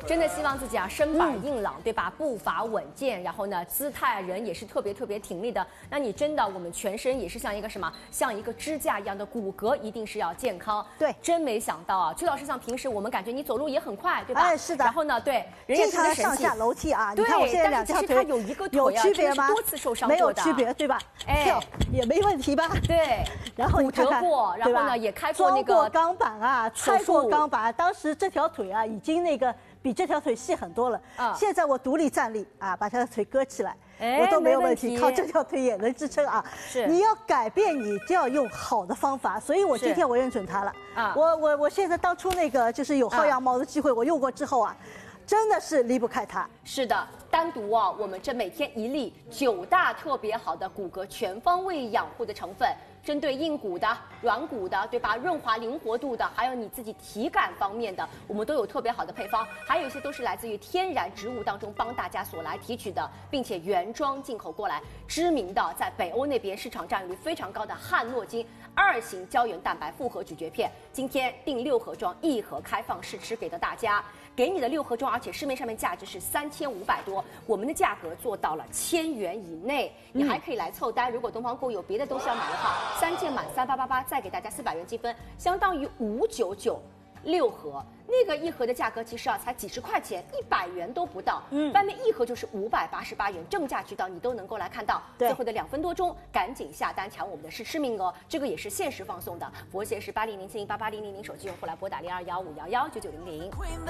真的希望自己啊身板硬朗，对吧？步伐稳健，然后呢姿态人也是特别挺立的。那你真的我们全身也是像一个什么，像一个支架一样的骨骼，一定是要健康。 对， 真没想到啊，曲老师像平时我们感觉你走路也很快，对吧？ 哎，是的。 然后呢，对，人也经常上下楼梯啊。 对， 你看我现在两条腿他有一个腿有区别吗？ 多次受伤过的， 没有区别，对吧？跳也没问题吧？ 对。 然后你看看， 然后呢也开过那个装过钢板啊，拆过钢板。当时这条腿啊已经那个比这条腿细很多了。现在我独立站立啊，把这条腿搁起来，我都没有问题，靠这条腿也能支撑啊。 是。 你要改变，你就要用好的方法，所以我今天我认准它了。我现在当初那个就是有薅羊毛的机会，我用过之后啊。真的是离不开它。 是的，单独啊，我们这每天一粒9大特别好的骨骼全方位养护的成分，针对硬骨的、软骨的，对吧？润滑灵活度的，还有你自己体感方面的，我们都有特别好的配方。还有一些都是来自于天然植物当中帮大家所来提取的，并且原装进口过来。知名的在北欧那边市场占有率非常高的汉诺金2型胶原蛋白复合咀嚼片，今天订6盒装，1盒开放试吃给到大家。给你的6盒装，而且市面上面价值是3500多，我们的价格做到了1000元以内，你还可以来凑单。如果东方购有别的东西要买的话，3件满3888，再给大家400元积分，相当于599。6盒，那个1盒的价格其实啊才几十块钱，100元都不到。外面1盒就是588元，正价渠道你都能够来看到。最后的2分多钟，赶紧下单抢我们的试吃名额，这个也是限时放送的。佛鞋是8007088000，手机用户来拨打0215119900。